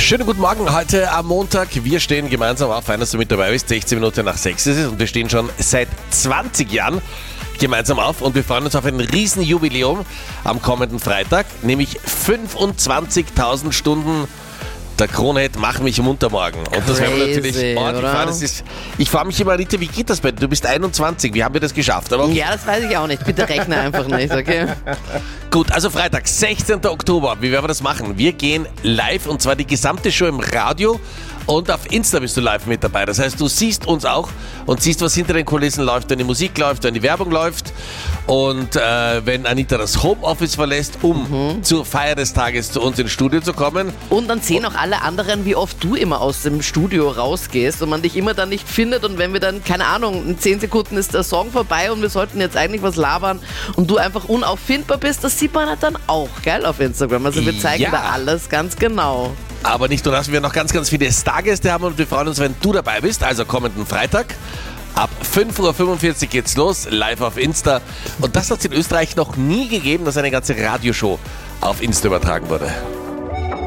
Schönen guten Morgen, heute am Montag. Wir stehen gemeinsam auf, fein, dass du mit dabei bist. 16 Minuten nach 6 ist es und wir stehen schon seit 20 Jahren gemeinsam auf und wir freuen uns auf ein Riesenjubiläum am kommenden Freitag, nämlich 25.000 Stunden der Krone-Hit Mach mich munter morgen. Und das werden wir natürlich ordentlich feiern. Ich frage mich immer, Anita, wie geht das bei dir? Du bist 21, wie haben wir das geschafft? Aber ja, das weiß ich auch nicht. Bitte rechne einfach nicht, okay? Gut, also Freitag, 16. Oktober. Wie werden wir das machen? Wir gehen live und zwar die gesamte Show im Radio und auf Insta bist du live mit dabei. Das heißt, du siehst uns auch und siehst, was hinter den Kulissen läuft, wenn die Musik läuft, wenn die Werbung läuft und wenn Anita das Homeoffice verlässt, um zur Feier des Tages zu uns ins Studio zu kommen. Und dann sehen auch alle anderen, wie oft du immer aus dem Studio rausgehst und man dich immer dann nicht findet und wenn wir dann, keine Ahnung, in 10 Sekunden ist der Song vorbei und wir sollten jetzt eigentlich was labern und du einfach unauffindbar bist, das sieht man halt dann auch, gell, auf Instagram. Also wir zeigen da alles ganz genau. Aber nicht nur das, wir noch ganz, ganz viele Stargäste haben und wir freuen uns, wenn du dabei bist, also kommenden Freitag. Ab 5.45 Uhr geht's los, live auf Insta. Und das hat es in Österreich noch nie gegeben, dass eine ganze Radioshow auf Insta übertragen wurde.